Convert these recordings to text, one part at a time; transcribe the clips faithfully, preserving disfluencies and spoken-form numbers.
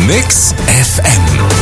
Mix F M.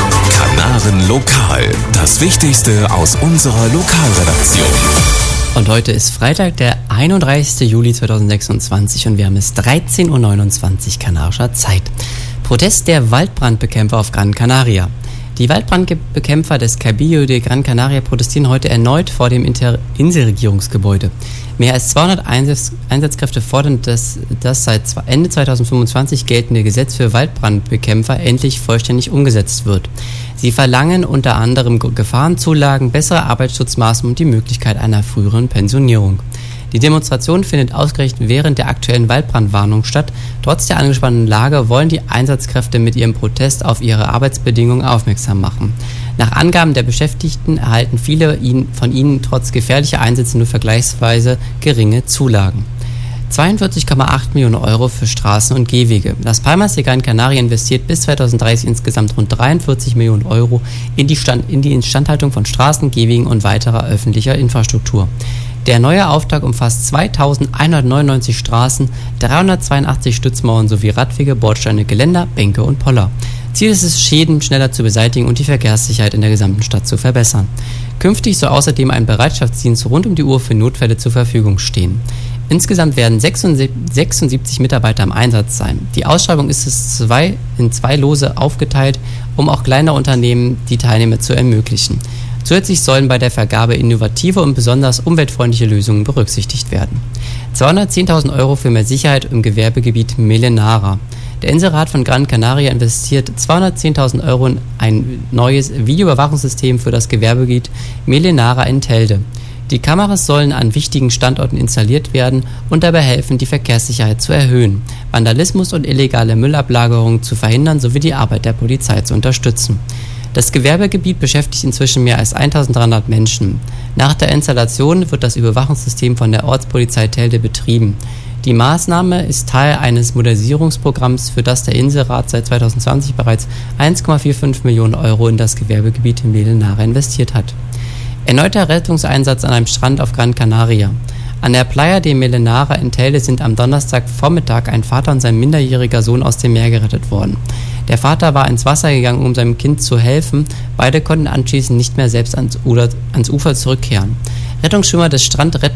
Kanaren Lokal. Das Wichtigste aus unserer Lokalredaktion. Und heute ist Freitag, der einunddreißigste Juli zweitausendsechsundzwanzig und wir haben es dreizehn Uhr neunundzwanzig kanarischer Zeit. Protest der Waldbrandbekämpfer auf Gran Canaria. Die Waldbrandbekämpfer des Cabildo de Gran Canaria protestieren heute erneut vor dem Inter- Inselregierungsgebäude. Mehr als zweihundert Einsatz- Einsatzkräfte fordern, dass das seit Ende zweitausendfünfundzwanzig geltende Gesetz für Waldbrandbekämpfer endlich vollständig umgesetzt wird. Sie verlangen unter anderem Gefahrenzulagen, bessere Arbeitsschutzmaßnahmen und die Möglichkeit einer früheren Pensionierung. Die Demonstration findet ausgerechnet während der aktuellen Waldbrandwarnung statt. Trotz der angespannten Lage wollen die Einsatzkräfte mit ihrem Protest auf ihre Arbeitsbedingungen aufmerksam machen. Nach Angaben der Beschäftigten erhalten viele von ihnen trotz gefährlicher Einsätze nur vergleichsweise geringe Zulagen. zweiundvierzig Komma acht Millionen Euro für Straßen und Gehwege. Las Palmas de Gran Canaria investiert bis zweitausenddreißig insgesamt rund dreiundvierzig Millionen Euro in die, Stand, in die Instandhaltung von Straßen, Gehwegen und weiterer öffentlicher Infrastruktur. Der neue Auftrag umfasst zweitausendeinhundertneunundneunzig Straßen, dreihundertzweiundachtzig Stützmauern sowie Radwege, Bordsteine, Geländer, Bänke und Poller. Ziel ist es, Schäden schneller zu beseitigen und die Verkehrssicherheit in der gesamten Stadt zu verbessern. Künftig soll außerdem ein Bereitschaftsdienst rund um die Uhr für Notfälle zur Verfügung stehen. Insgesamt werden sechsundsiebzig Mitarbeiter im Einsatz sein. Die Ausschreibung ist es zwei, in zwei Lose aufgeteilt, um auch kleinere Unternehmen die Teilnahme zu ermöglichen. Zusätzlich sollen bei der Vergabe innovative und besonders umweltfreundliche Lösungen berücksichtigt werden. zweihundertzehntausend Euro für mehr Sicherheit im Gewerbegebiet Melenara. Der Inselrat von Gran Canaria investiert zweihundertzehntausend Euro in ein neues Videoüberwachungssystem für das Gewerbegebiet Melenara in Telde. Die Kameras sollen an wichtigen Standorten installiert werden und dabei helfen, die Verkehrssicherheit zu erhöhen, Vandalismus und illegale Müllablagerungen zu verhindern sowie die Arbeit der Polizei zu unterstützen. Das Gewerbegebiet beschäftigt inzwischen mehr als eintausenddreihundert Menschen. Nach der Installation wird das Überwachungssystem von der Ortspolizei Telde betrieben. Die Maßnahme ist Teil eines Modernisierungsprogramms, für das der Inselrat seit zweitausendzwanzig bereits eins Komma fünfundvierzig Millionen Euro in das Gewerbegebiet in Melenara investiert hat. Erneuter Rettungseinsatz an einem Strand auf Gran Canaria. An der Playa de Melenara in Telde sind am Donnerstagvormittag ein Vater und sein minderjähriger Sohn aus dem Meer gerettet worden. Der Vater war ins Wasser gegangen, um seinem Kind zu helfen. Beide konnten anschließend nicht mehr selbst ans Ufer, ans Ufer zurückkehren. Rettungsschwimmer des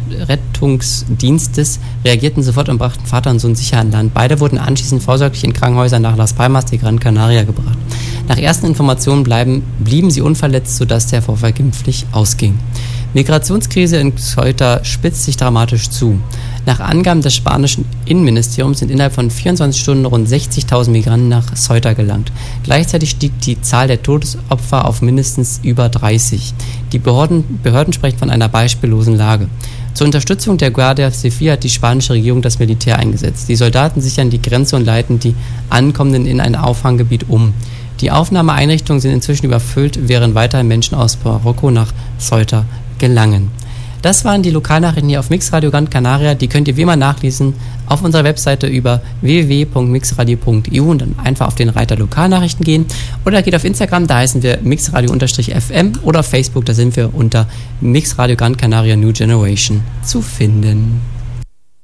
Strandrettungsdienstes reagierten sofort und brachten Vater und Sohn sicher an Land. Beide wurden anschließend vorsorglich in Krankenhäuser nach Las Palmas de Gran Canaria gebracht. Nach ersten Informationen bleiben, blieben sie unverletzt, sodass der Vorfall glimpflich ausging. Migrationskrise in Ceuta spitzt sich dramatisch zu. Nach Angaben des spanischen Innenministeriums sind innerhalb von vierundzwanzig Stunden rund sechzigtausend Migranten nach Ceuta gelangt. Gleichzeitig stieg die Zahl der Todesopfer auf mindestens über dreißig. Die Behörden, Behörden sprechen von einer beispiellosen Lage. Zur Unterstützung der Guardia Civil hat die spanische Regierung das Militär eingesetzt. Die Soldaten sichern die Grenze und leiten die Ankommenden in ein Auffanggebiet um. Die Aufnahmeeinrichtungen sind inzwischen überfüllt, während weiterhin Menschen aus Marokko nach Ceuta gelangen. Das waren die Lokalnachrichten hier auf Mixradio Gran Canaria. Die könnt ihr wie immer nachlesen auf unserer Webseite über w w w punkt mixradio punkt e u und dann einfach auf den Reiter Lokalnachrichten gehen. Oder geht auf Instagram, da heißen wir mixradio-f m oder auf Facebook, da sind wir unter Mixradio Gran Canaria New Generation zu finden.